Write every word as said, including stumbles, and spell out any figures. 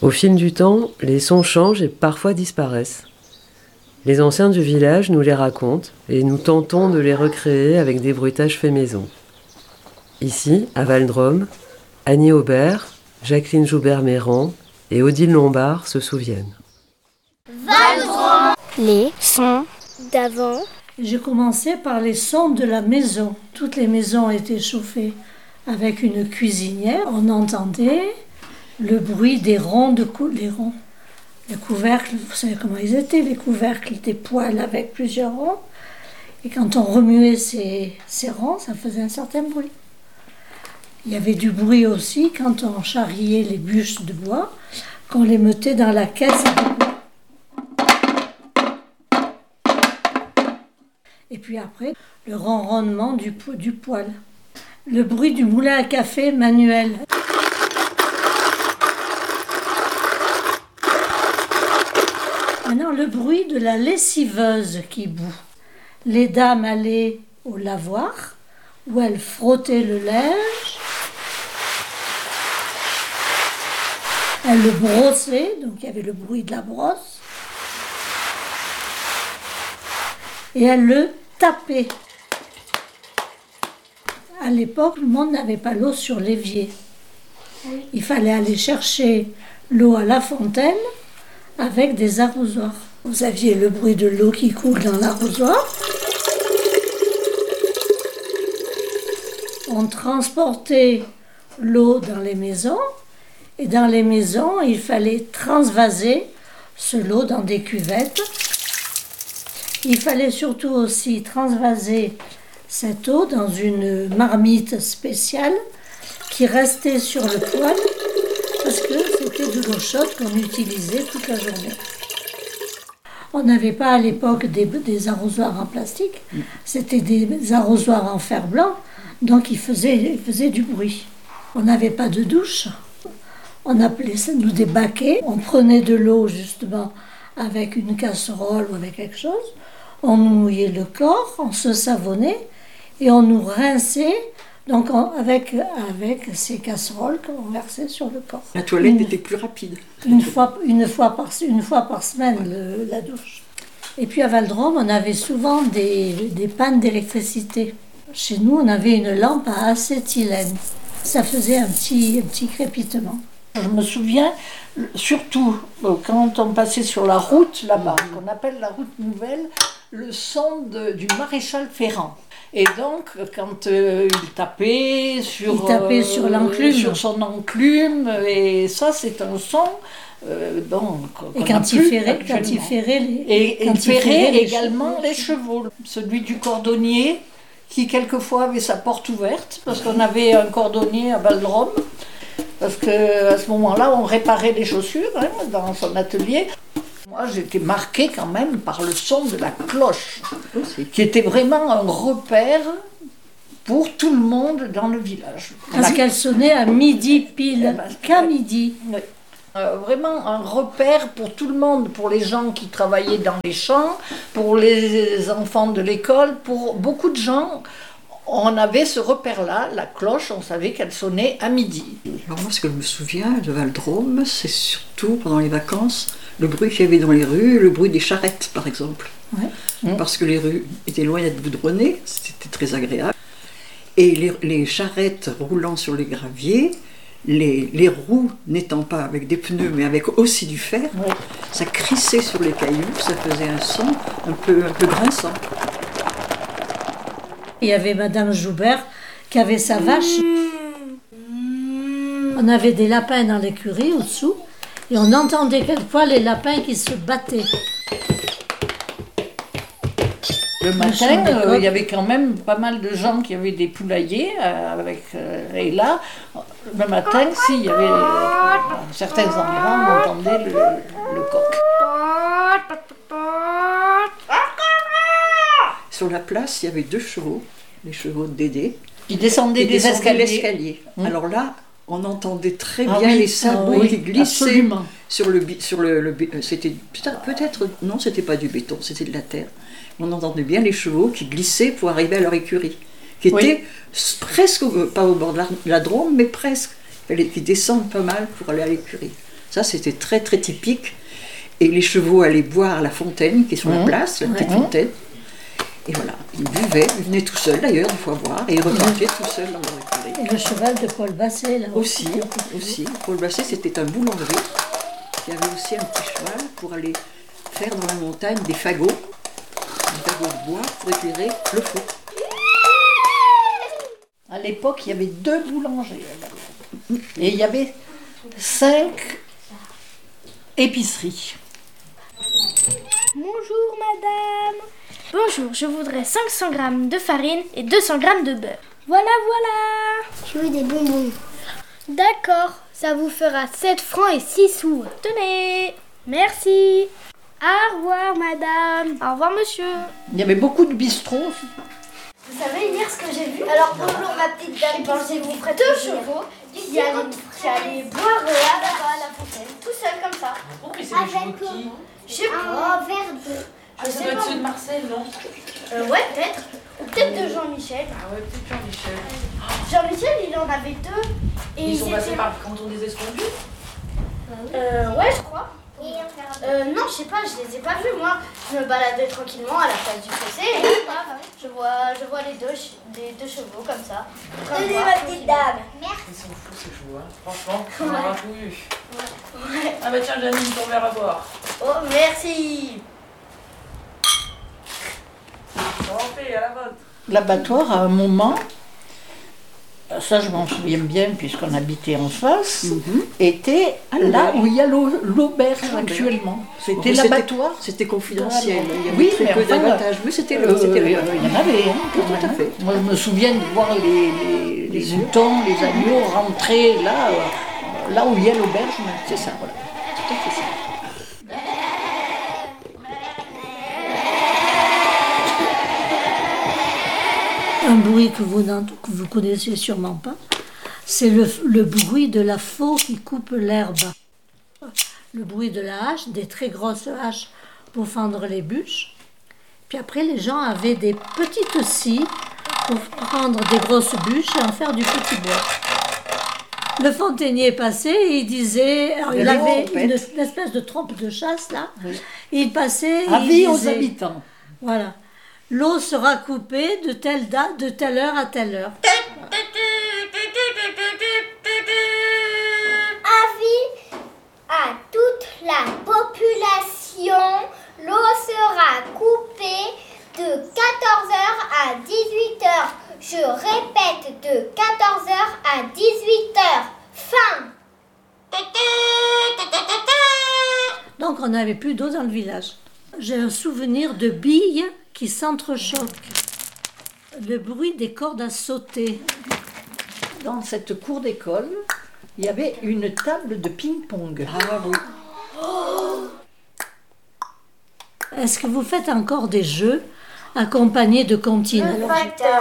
Au fil du temps, les sons changent et parfois disparaissent. Les anciens du village nous les racontent et nous tentons de les recréer avec des bruitages faits maison. Ici, à Val-Drôme, Annie Aubert, Jacqueline Joubert-Méran et Odile Lombard se souviennent. Val-Drôme. Les sons d'avant. J'ai commencé par les sons de la maison. Toutes les maisons étaient chauffées avec une cuisinière. On entendait le bruit des ronds de cou- les ronds. Les couvercles, vous savez comment ils étaient, les couvercles des poêles avec plusieurs ronds. Et quand on remuait ces, ces ronds, ça faisait un certain bruit. Il y avait du bruit aussi quand on charriait les bûches de bois, qu'on les mettait dans la caisse. Et puis après, le ronronnement du, du poêle. Le bruit du moulin à café manuel. Maintenant, le bruit de la lessiveuse qui bout. Les dames allaient au lavoir, où elles frottaient le linge. Elles le brossaient, donc il y avait le bruit de la brosse. Et elles le tapaient. À l'époque, le monde n'avait pas l'eau sur l'évier. Il fallait aller chercher l'eau à la fontaine avec des arrosoirs. Vous aviez le bruit de l'eau qui coule dans l'arrosoir. On transportait l'eau dans les maisons. Et dans les maisons, il fallait transvaser ce lot dans des cuvettes. Il fallait surtout aussi transvaser cette eau dans une marmite spéciale qui restait sur le poêle parce que c'était de l'eau chaude qu'on utilisait toute la journée. On n'avait pas à l'époque des, des arrosoirs en plastique, c'était des arrosoirs en fer blanc, donc ils faisaient, ils faisaient du bruit. On n'avait pas de douche. On appelait ça, nous, des baquets. On prenait de l'eau, justement, avec une casserole ou avec quelque chose. On nous mouillait le corps, on se savonnait et on nous rinçait donc on, avec, avec ces casseroles qu'on versait sur le corps. La toilette une, était plus rapide. Une fois, une fois, par, une fois par semaine, le, la douche. Et puis à Val-Drôme, on avait souvent des, des pannes d'électricité. Chez nous, on avait une lampe à acétylène. Ça faisait un petit, un petit crépitement. Je me souviens, surtout quand on passait sur la route là-bas, qu'on appelle la route nouvelle, le son de, du maréchal Ferrand. Et donc, quand euh, il tapait sur, il tapait euh, sur l'enclume, sur son enclume, et ça, c'est un son. Euh, bon, et quand il, ferrait, quand il ferrait les, et, quand il ferrait, ferrait les également les chevaux. Celui du cordonnier, qui quelquefois avait sa porte ouverte, parce qu'on avait un cordonnier à Val-Drôme. Parce qu'à ce moment-là, on réparait les chaussures hein, dans son atelier. Moi, j'étais marquée quand même par le son de la cloche, aussi, qui était vraiment un repère pour tout le monde dans le village. Parce la... qu'elle sonnait à midi pile, ben, qu'à midi. Oui. Euh, vraiment un repère pour tout le monde, pour les gens qui travaillaient dans les champs, pour les enfants de l'école, pour beaucoup de gens. On avait ce repère-là, la cloche, on savait qu'elle sonnait à midi. Alors moi, ce que je me souviens de Val-Drôme, c'est surtout pendant les vacances, le bruit qu'il y avait dans les rues, le bruit des charrettes, par exemple. Ouais. Mmh. Parce que les rues étaient loin d'être goudronnées, c'était très agréable. Et les, les charrettes roulant sur les graviers, les, les roues n'étant pas avec des pneus, mais avec aussi du fer, ouais. Ça crissait sur les cailloux, ça faisait un son un peu, un peu grinçant. Il y avait Madame Joubert qui avait sa vache. On avait des lapins dans l'écurie au-dessous et on entendait quelquefois les lapins qui se battaient. Le matin, euh, il y avait quand même pas mal de gens qui avaient des poulaillers. Euh, avec, euh, et là, le matin, si, il y avait euh, à certains endroits, on entendait le, le coq. Sur la place, il y avait deux chevaux, les chevaux de Dédé, qui descendaient des escaliers. l'escalier. Mmh. Alors là, on entendait très ah bien oui, les sabots ah oui, qui glissaient absolument. sur le sur le, le c'était peut-être non, c'était pas du béton, c'était de la terre. On entendait bien les chevaux qui glissaient pour arriver à leur écurie, qui était oui. presque pas au bord de la, la Drôme, mais presque. Il fallait qu'ils descendent pas mal pour aller à l'écurie. Ça, c'était très très typique. Et les chevaux allaient boire à la fontaine, qui est sur la Mmh. place, la petite Mmh. fontaine. Et voilà, ils buvaient, ils venaient tout seuls d'ailleurs, une fois boire, et ils repartaient tout seuls dans leur écurie. Et le cheval de Paul Basset, là Aussi, aussi. Paul Basset, c'était un boulanger qui avait aussi un petit cheval pour aller faire dans la montagne des fagots, des fagots de bois pour éclairer le feu. À l'époque, il y avait deux boulangers. Et il y avait cinq épiceries. Bonjour madame. Bonjour, je voudrais cinq cents grammes de farine et deux cents grammes de beurre. Voilà, voilà. Je veux des bonbons. D'accord, ça vous fera sept francs et six sous. Tenez, merci. Au revoir madame. Au revoir monsieur. Il y avait beaucoup de bistrots aussi. Vous savez hier ce que j'ai vu? Alors bonjour ma petite dame, pensez vous ferez deux chevaux qui allaient, qui allaient boire là-bas à la fontaine, tout seul comme ça. Avec je sais pas. Un verre de... Ah, ça doit être ceux de Marcel, non? Euh, ouais, peut-être. Ou peut-être de Jean-Michel. Ah ouais, peut-être Jean-Michel. Jean-Michel, il en avait deux. Et Ils sont étaient- passés par le canton des Escondues? Euh, ouais, je crois. Euh, non, je sais pas, je les ai pas vus, moi. Je me baladais tranquillement à la place du fossé et là, je vois, je vois les deux, ch- les deux chevaux comme ça. Tenez ma petite dame. Merci. Ils sont fous ces chevaux, hein. Franchement, on en a tout eu. Ah bah tiens, Janine, ton verre à boire. Oh, merci. Santé, à la vôtre. L'abattoir, à un moment, ça je m'en souviens bien puisqu'on habitait en face, était là où il y a l'au- l'auberge actuellement. C'était Enfin, l'abattoir. C'était confidentiel, il y avait Oui, très mais peu enfin, d'avantages, mais c'était Euh, le. c'était le- il y en avait, hein, quand Tout à même. fait. Moi, je me souviens de voir les, les, les moutons, les agneaux rentrer là, euh, là où il y a l'auberge. C'est ça, voilà. Tout à fait ça. Un bruit que vous n'en- que vous connaissez sûrement pas, c'est le, le bruit de la faux qui coupe l'herbe. Le bruit de la hache, des très grosses haches pour fendre les bûches. Puis après, les gens avaient des petites scies pour prendre des grosses bûches et en faire du petit bois. Le fontainier passait et il disait, alors, il avait une avait trompette. une, une espèce de trompe de chasse là, il passait et il Avis aux disait, habitants. voilà. L'eau sera coupée de telle date, de telle heure à telle heure. Avis à toute la population, l'eau sera coupée de quatorze heures à dix-huit heures. Je répète, de quatorze heures à dix-huit heures. Fin. Donc on n'avait plus d'eau dans le village. J'ai un souvenir de billes qui s'entrechoquent. Le bruit des cordes à sauter. Dans cette cour d'école, il y avait une table de ping-pong. Ah oui. Est-ce que vous faites encore des jeux accompagnés de comptines? Alors,